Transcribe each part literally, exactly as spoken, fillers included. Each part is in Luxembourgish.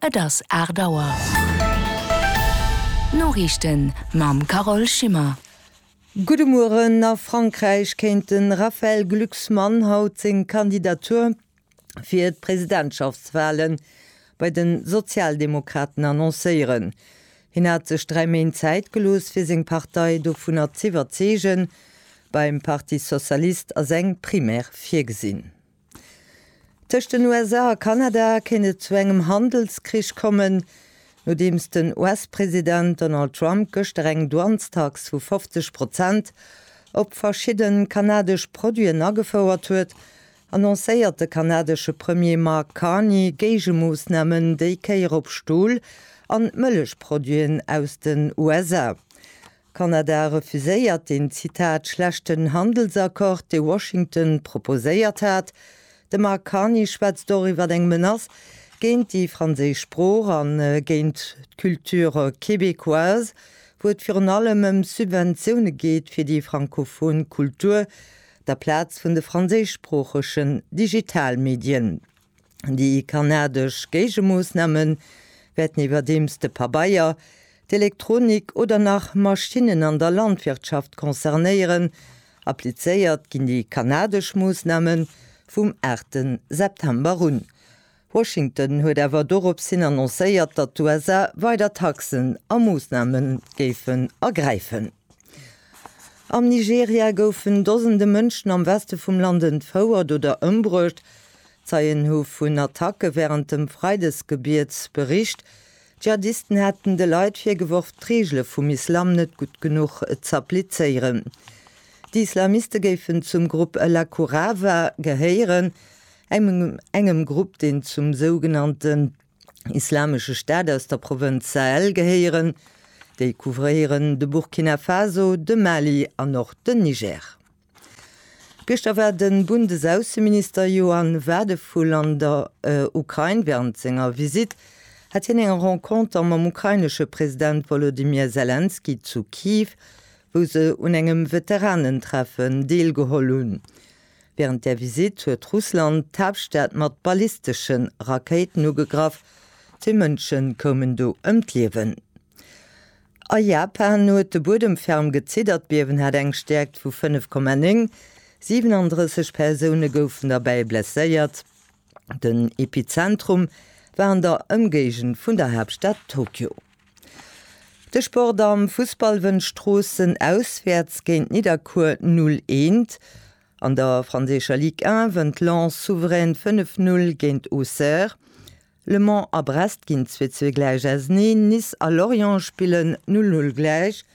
et ass Erdauer. Norrichten mam Carol Schimmer. Gute Morgen nach Frankreich kennten Raphael Glucksmann haut seg Kandidatur fir d Präsidentschaftswahlen bei den Sozialdemokraten annoncéieren. Hin hat sech drei Main Zeit gelos fir seg Partei do vun der Ziwerzegen beim Parti Sozialist as eng primär vier gesinn. Tëcht den U S A a Kanada kenne zu engem Handelskrich kommen, no dems den U S-Präsident Donald Trump gestreng Donnerstags vu fünfzig Prozent op verschieden kanadisch Produen agefauerert huet, annoncéiert de kanadische Premier Mark Carney Gegemoosnamen déi keier op Stuhl an Mëllechproduen aus den U S A. Kanada refuséiert den Zitat schlechten Handelsakkord, de Washington proposéiert hat. De Mark Carney schwätzt doiwwer eng Menace géint die Franséesch Sprach an äh, géint Kultur québécoise, wo et fir allem um Subventionioune geht fir die frankophone Kultur, der Platz vun de franséeschsprocheschen Digitalmedien. Die kanadisch Gegemoosnamen werden iwwer dems de Pabaier, d'Elektronik oder nach Maschinen an der Landwirtschaft konzernéieren, appliéiert ginn die kanadisch Moosnamen vum ersten September run. Washington huet awer dorop sinn annoncéiert, dat d'U S A weiter Taxen a Moosnamen géfen ergreifen. Am Nigeria goufen dosende Mënschen am Weste vum Land entfauert oder ëmbrucht, zeien hu vun Attacke während dem Freidesgebirtsbericht. Dschihadisten hätten de Leiit fir geworft Trigelle vum Islam net gut genug zerplizeieren. Die Islamiste géfen zum Grupp La Kourava geheieren, engem, engem Grupp den zum sogenannten Islamsche Staat aus der Provinz Sahel geheieren, déi couvrieren de Burkina Faso, de Mali an noch den Niger. Gestern war den Bundesaußenminister Johann Wadefull an der äh, Ukraine während senger Visit hat hin eng Rencontre am ukrainesche Präsident Volodymyr Zelensky zu Kiew, wo se un engem Veteranentreffen deelgeholun. Während der Visit huet Russland d'Hauptstadt mat ballistischen Raketen ugegraf, de Mënschen kommen do ëmtliewen. A Japan huet de Bodemferm gezittert, Biewen hat eng stärkt vu fünf Komma neun, siebenunddreißig Personen goufen dabei blesséiert. Den Epizentrum war an der Ëmgegen vun der Hauptstadt Tokio. De Sport am Fußball wënchtrossen auswärts géint Niederkur null eins. An der franzécher Ligue eins wënt Lens souverän fünf null géint Auxerre. Le Mans a Brest ginn zwei zwei gleich as Nice, Nice a Lorient spielen null null gleich.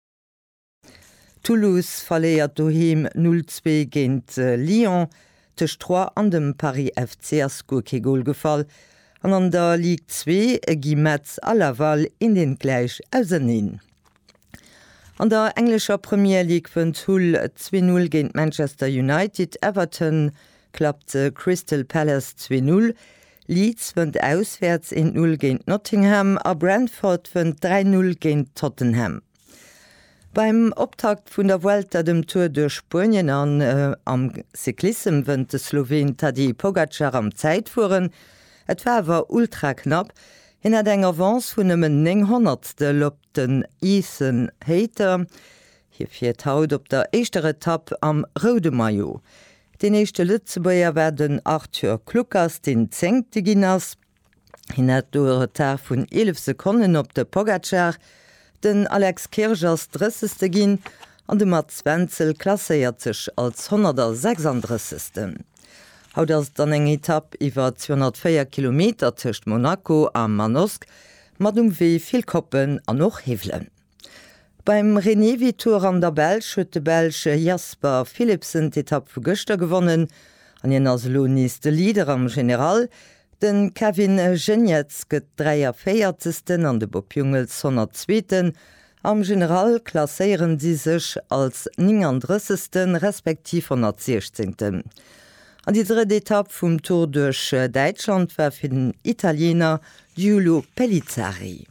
Toulouse verléiert doheem null zwei géint äh, Lyon, tech trois an dem Paris F C as Goal gefall. An an der Ligue zwei e gi Metz a Laval in den gleich ausenin. An der englischer Premier League wënt Hull zwei null géint Manchester United, Everton klappte Crystal Palace zwei null, Leeds wënt auswärts in null géint Nottingham, a Brentford wënt drei null géint Tottenham. Beim Optakt vun der Vuelta dem Tour durch Spanien an äh, am Cyklism wënt de Slowen Tadej Pogacar am Zeit fuhren, et war war ultra knapp, hin hat eng Avance vun ëmmen neunhundertstel de lopp den Ethan Hayter, hier fir haut op der eischter Etappe am Rode Maillot. Den echte Lützebäier werden Arthur Klukas den zengte Ginners, hin hat do Retard vun elf Sekunden op de Pogacar, den Alex Kirchers dreißigste ginn an de Mats Wenzel klasseiert sech als hundertsechsunddreißigste. Haut ass dann eng Etappe iwwer zweihundertvier Kilometer tëcht Monaco am Manosque, mat um wéi vill Koppen an noch Hevelen. Beim René-Tour an der Belsch huet de Belsche Jasper Philipsen d'Etappe vu Gëchter gewonnen, an jenner Soloniste Lieder am General, den Kevin Genetz gëtt dreierfeiertsten an de Bob Jungels hundertzweten, am General klasséieren sie sech als neununddreißigsten respektiv hundertsechzehnten. An die dritte Etappe vum Tour durch Deutschland war fir den Italiener Giulio Pellizzari.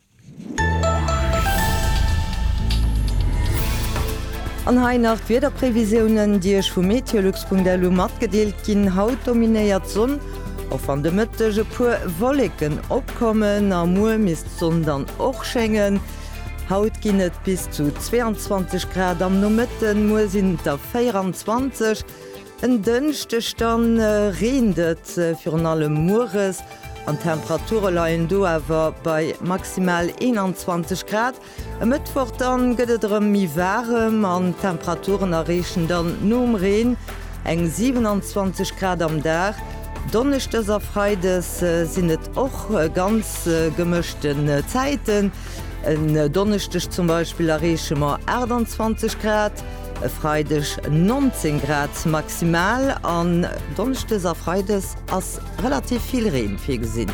An Hainacht Wetterprävisionen, die ech vu Meteorlux punkt d e mat gedeelt ginn, haut dominéiert Sonn, Auf an de Mëttege puer Wolliken opkommen a Mu mist sondern och schenngen. Haut ginnet bis zu zweiundzwanzig Grad am Nomëtten Mu sinn der vierundzwanzig. En dënchte stand äh, reendet äh, fir an allem Mures. An Temperature leien do awer bei maximal einundzwanzig Grad. E Mëttwoch dann gëtt erem mi warm an Temperaturen errechen dann nom Reen eng siebenundzwanzig Grad am Dach. Donnerchtes a Freides äh, sinnet och äh, ganz äh, gemischten äh, Zeiten. En äh, Donnerstech zum Beispiel errechemer achtundzwanzig Grad, äh, Freidech neunzehn Grad maximal, an Donnerchtes a Freides ass relativ viel Regen fir gesinn.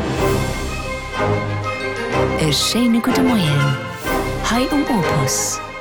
E schöne gute Morgen. Hi um Opus.